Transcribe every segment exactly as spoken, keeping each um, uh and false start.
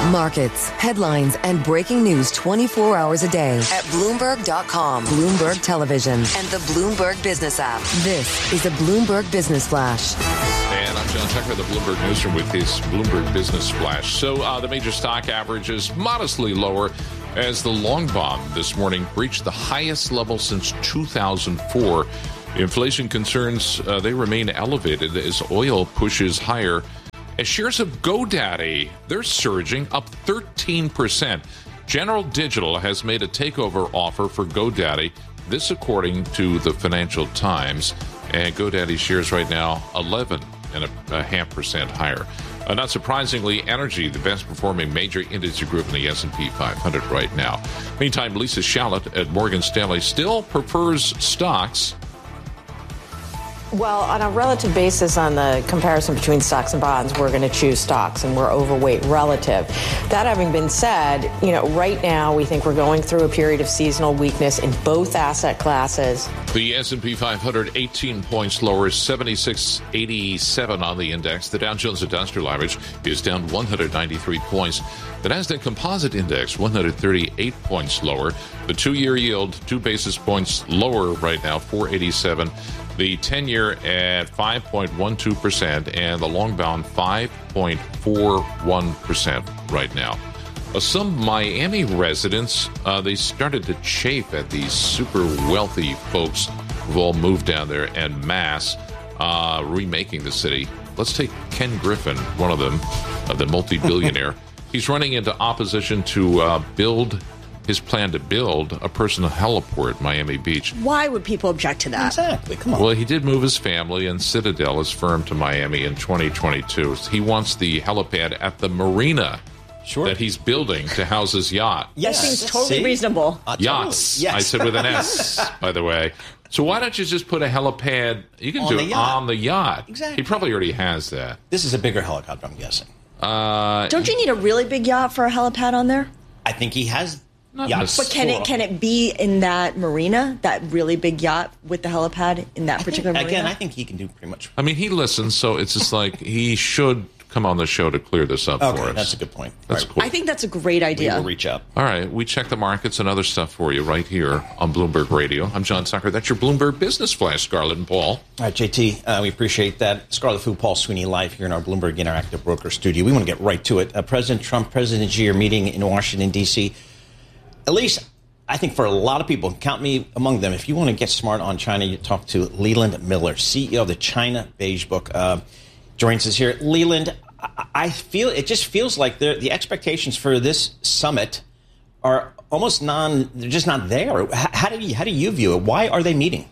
Markets, headlines, and breaking news twenty-four hours a day at Bloomberg dot com, Bloomberg Television, and the Bloomberg Business app. This is a Bloomberg Business Flash. And I'm John Tucker, the Bloomberg Newsroom, with his Bloomberg Business Flash. So uh, the major stock average is modestly lower as the long bond this morning reached the highest level since two thousand four. Inflation concerns, uh, they remain elevated as oil pushes higher. As shares of GoDaddy, they're surging up thirteen percent. General Digital has made a takeover offer for GoDaddy. This according to the Financial Times. And GoDaddy shares right now eleven and a, a half percent higher. Uh, not surprisingly, energy, the best performing major industry group in the S and P five hundred right now. Meantime, Lisa Shallot at Morgan Stanley still prefers stocks. Well, on a relative basis, on the comparison between stocks and bonds, we're going to choose stocks, and we're overweight relative. That having been said, you know, right now we think we're going through a period of seasonal weakness in both asset classes. The S and P five hundred, eighteen points lower, seventy-six eighty-seven on the index. The Dow Jones Industrial Average is down one hundred ninety-three points. The Nasdaq Composite Index, one hundred thirty-eight points lower. The two-year yield, two basis points lower right now, four eighty-seven. The ten-year at five point one two percent and the long bound five point four one percent right now. Uh, some Miami residents, uh, they started to chafe at these super wealthy folks who've all moved down there en masse, uh, remaking the city. Let's take Ken Griffin, one of them, uh, the multi-billionaire. He's running into opposition to uh, build his plan to build a personal heliport at Miami Beach. Why would people object to that? Exactly. Come on. Well, he did move his family and Citadel, his firm, to Miami in twenty twenty-two. He wants the helipad at the marina sure. that he's building to house his yacht. Yes. That seems totally See? reasonable. Uh, Yachts. Yes. I said with an S, by the way. So why don't you just put a helipad, you can on do the it yacht. on the yacht. Exactly. He probably already has that. This is a bigger helicopter, I'm guessing. Uh, Don't you need a really big yacht for a helipad on there? I think he has Not yachts. But can it can it be in that marina, that really big yacht with the helipad in that I particular think, marina? Again, I think he can do pretty much. I mean, he listens, so it's just like he should come on the show to clear this up Okay, for us. that's a good point. That's Right. cool. I think that's a great We idea. will reach out. All right, we check the markets and other stuff for you right here on Bloomberg Radio. I'm John Tucker. That's your Bloomberg Business Flash, Scarlett and Paul. All right, J T, uh, we appreciate that. Scarlett Fu, Paul Sweeney, live here in our Bloomberg Interactive Broker studio. We want to get right to it. Uh, President Trump, President Xi are meeting in Washington, D C. At least, I think for a lot of people, count me among them, if you want to get smart on China, you talk to Leland Miller, C E O of the China Beige Book. Uh, joins us here. Leland, I feel it just feels like the, the expectations for this summit are almost non, they're just not there. How do you, how do you view it? Why are they meeting?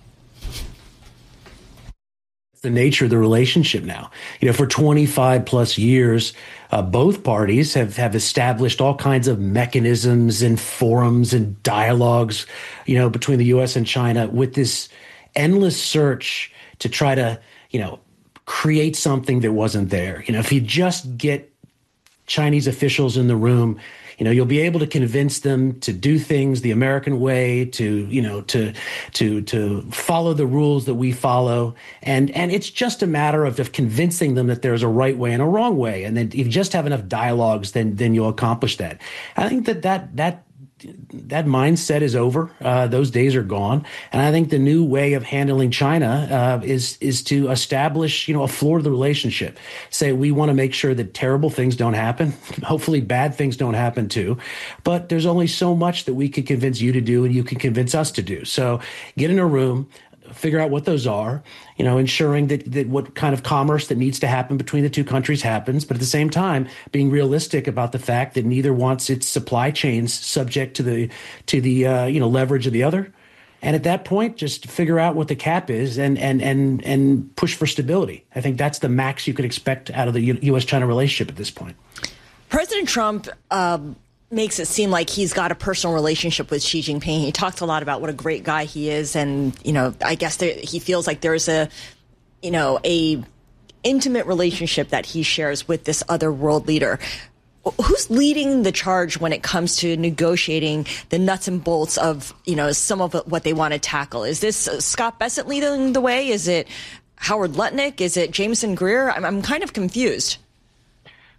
The nature of the relationship now. You know, for twenty-five plus years, uh, both parties have, have established all kinds of mechanisms and forums and dialogues, you know, between the U S and China with this endless search to try to, you know, create something that wasn't there. You know, if you just get Chinese officials in the room, you know, you'll be able to convince them to do things the American way, to, you know, to to to follow the rules that we follow. And and it's just a matter of, of convincing them that there's a right way and a wrong way. And then if you just have enough dialogues, then then you'll accomplish that. I think that that that that mindset is over. Uh, those days are gone. And I think the new way of handling China uh, is is to establish, you know, a floor to the relationship. Say we want to make sure that terrible things don't happen. Hopefully bad things don't happen too. But there's only so much that we can convince you to do and you can convince us to do. So get in a room, figure out what those are, you know, ensuring that, that what kind of commerce that needs to happen between the two countries happens, but at the same time, being realistic about the fact that neither wants its supply chains subject to the, to the, uh, you know, leverage of the other. And at that point, just figure out what the cap is and, and, and, and push for stability. I think that's the max you could expect out of the U S China relationship at this point. President Trump, um, makes it seem like he's got a personal relationship with Xi Jinping. He talks a lot about what a great guy he is. And, you know, I guess there, he feels like there's a, you know, a intimate relationship that he shares with this other world leader. Who's leading the charge when it comes to negotiating the nuts and bolts of, you know, some of what they want to tackle? Is this Scott Bessent leading the way? Is it Howard Lutnick? Is it Jameson Greer? I'm, I'm kind of confused.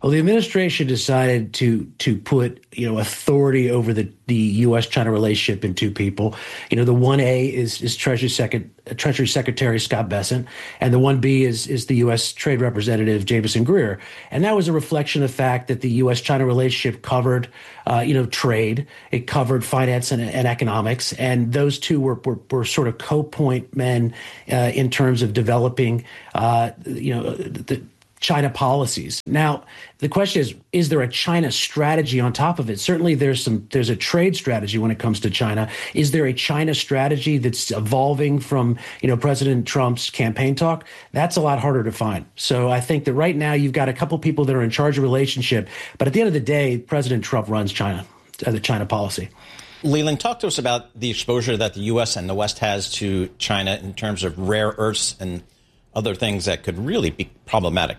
Well, the administration decided to to put, you know, authority over the, the U S China relationship in two people. You know, the one A is is Treasury Secretary Treasury Secretary Scott Bessent, and the one B is is the U S Trade Representative Jamieson Greer. And that was a reflection of the fact that the U S China relationship covered, uh, you know, trade, it covered finance and, and economics, and those two were were, were sort of co-point men uh, in terms of developing, uh, you know, the China policies. Now, the question is, is there a China strategy on top of it? Certainly there's some, there's a trade strategy when it comes to China. Is there a China strategy that's evolving from, you know, President Trump's campaign talk? That's a lot harder to find. So I think that right now you've got a couple people that are in charge of relationship, but at the end of the day, President Trump runs China, uh, the China policy. Leland, talk to us about the exposure that the U S and the West has to China in terms of rare earths and other things that could really be problematic.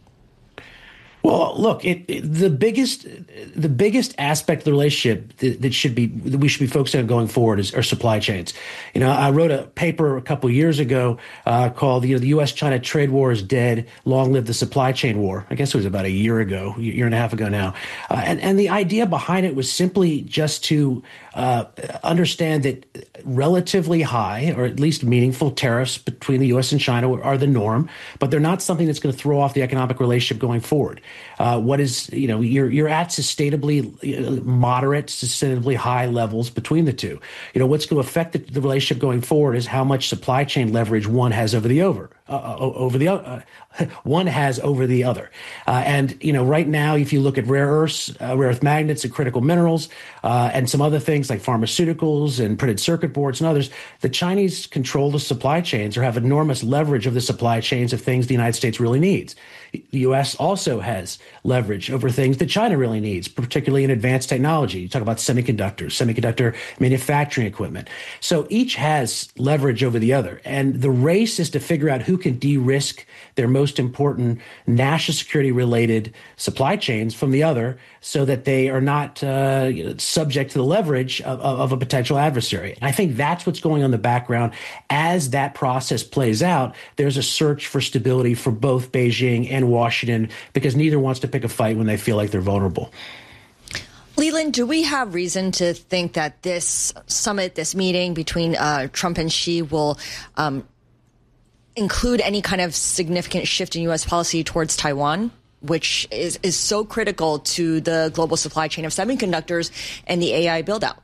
Well, look, it, it, the biggest the biggest aspect of the relationship that, that should be that we should be focusing on going forward is are supply chains. You know, I wrote a paper a couple of years ago uh, called, you know, the U S China trade war is dead. Long live the supply chain war. I guess it was about a year ago, a year and a half ago now. Uh, and and the idea behind it was simply just to uh, understand that relatively high, or at least meaningful, tariffs between the U S and China are the norm, but they're not something that's going to throw off the economic relationship going forward. Uh, what is, you know, you're you're at sustainably uh, moderate, sustainably high levels between the two. You know, what's going to affect the, the relationship going forward is how much supply chain leverage one has over the over. Uh, over the uh, one has over the other, uh, and you know, right now, if you look at rare earths, uh, rare earth magnets, and critical minerals, uh, and some other things like pharmaceuticals and printed circuit boards and others, the Chinese control the supply chains or have enormous leverage of the supply chains of things the United States really needs. The U S also has leverage over things that China really needs, particularly in advanced technology. You talk about semiconductors, semiconductor manufacturing equipment. So each has leverage over the other, and the race is to figure out who can de-risk their most important national security related supply chains from the other, so that they are not uh, you know, subject to the leverage of, of a potential adversary. And I think that's what's going on in the background. As that process plays out, there's a search for stability for both Beijing and Washington, because neither wants to pick a fight when they feel like they're vulnerable. Leland, do we have reason to think that this summit, this meeting between uh, Trump and Xi will um, include any kind of significant shift in U S policy towards Taiwan, which is, is so critical to the global supply chain of semiconductors and the A I build-out?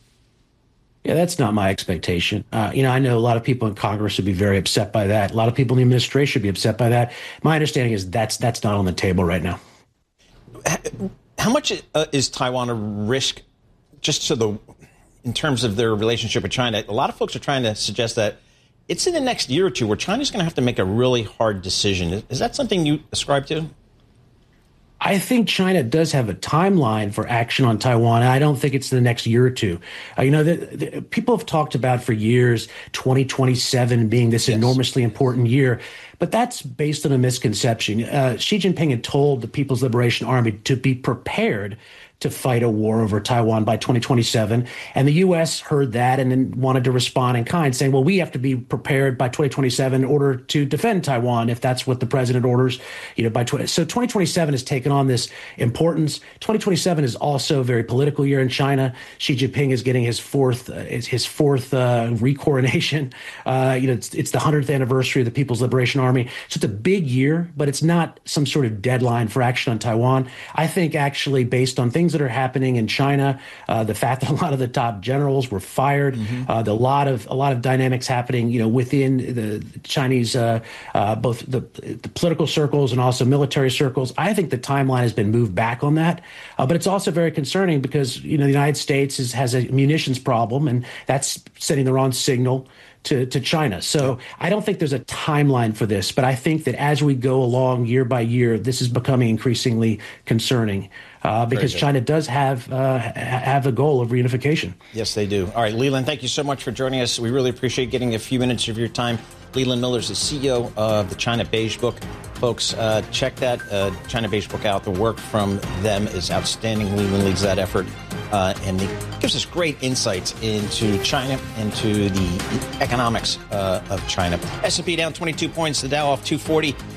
Yeah, that's not my expectation. Uh, you know, I know a lot of people in Congress would be very upset by that. A lot of people in the administration would be upset by that. My understanding is that's that's not on the table right now. How much uh, is Taiwan a risk, just to the, in terms of their relationship with China? A lot of folks are trying to suggest that it's in the next year or two where China's going to have to make a really hard decision. Is that something you ascribe to? I think China does have a timeline for action on Taiwan. I don't think it's the next year or two. Uh, you know, the, the, people have talked about for years twenty twenty-seven being this yes. enormously important year, but that's based on a misconception. Uh, Xi Jinping had told the People's Liberation Army to be prepared to fight a war over Taiwan by twenty twenty-seven. And the U S heard that and then wanted to respond in kind, saying, well, we have to be prepared by twenty twenty-seven in order to defend Taiwan if that's what the president orders, you know, by twenty. So twenty twenty-seven has taken on this importance. twenty twenty-seven is also a very political year in China. Xi Jinping is getting his fourth, uh, his fourth uh, recoronation. Uh, you know, it's, it's the hundredth anniversary of the People's Liberation Army. So it's a big year, but it's not some sort of deadline for action on Taiwan. I think actually based on things that are happening in China, uh, the fact that a lot of the top generals were fired, mm-hmm. uh, the lot of a lot of dynamics happening, you know, within the Chinese, uh, uh, both the, the political circles and also military circles. I think the timeline has been moved back on that, uh, but it's also very concerning because you know the United States is, has a munitions problem, and that's sending the wrong signal to, to China. So I don't think there's a timeline for this, but I think that as we go along year by year, this is becoming increasingly concerning uh, because China does have uh, have a goal of reunification. Yes, they do. All right, Leland, thank you so much for joining us. We really appreciate getting a few minutes of your time. Leland Miller is the C E O of the China Beige Book. Folks, uh, check that uh, China Beige Book out. The work from them is outstanding. Leland leads that effort. Uh, and it gives us great insights into China, into the economics uh, of China. S and P down twenty-two points, the Dow off two forty.